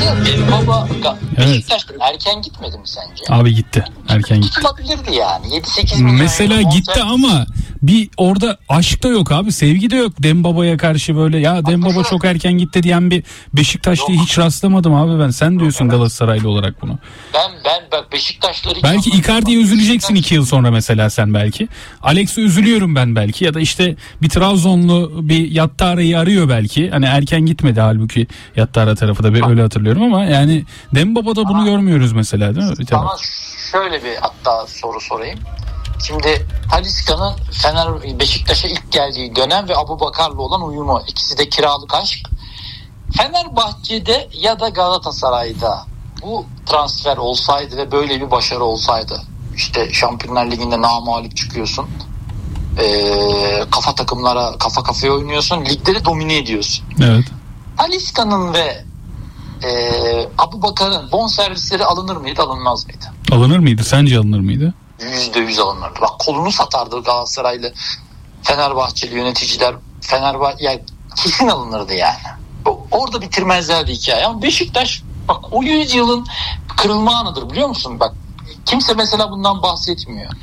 Baba Evet. Beşiktaş'tan erken gitmedi mi sence? Abi gitti. Erken gitti. Tutulabilirdi yani. 7-8 milyon. Mesela gitti ama bir orada aşk da yok abi. Sevgi de yok Dembaba'ya karşı böyle. Ya Dembaba çok erken gitti diyen bir Beşiktaşlı'ya hiç rastlamadım abi ben. Sen diyorsun Galatasaraylı olarak bunu. Ben bak Beşiktaşları... Belki Icardi'ye üzüleceksin 2 yıl sonra mesela sen belki. Alex'e üzülüyorum ben belki. Ya da işte bir Trabzonlu bir Yattara'yı arıyor belki. Hani erken gitmedi halbuki Yattara tarafı da öyle hatırlıyorum ama yani Dembaba'da bunu görmüyoruz mesela değil mi? Sana şöyle bir hatta soru sorayım. Şimdi Talisca'nın Beşiktaş'a ilk geldiği dönem ve Abubakar'la olan uyumu. İkisi de kiralık aşk. Fenerbahçe'de ya da Galatasaray'da bu transfer olsaydı ve böyle bir başarı olsaydı, işte Şampiyonlar Ligi'nde namağlup çıkıyorsun, kafa kafaya oynuyorsun, ligleri domine ediyorsun. Evet. Talisca'nın ve Abubakar'ın bonservisleri alınır mıydı, alınmaz mıydı? Alınır mıydı? Sence alınır mıydı? %100 alınırdı. Bak kolunu satardı Galatasaraylı Fenerbahçeli yöneticiler. Fenerbahçe yani kesin alınırdı yani. Orada bitirmezlerdi hikaye. Ama Beşiktaş bak o 100 yılın kırılma anıdır biliyor musun? Bak kimse mesela bundan bahsetmiyor.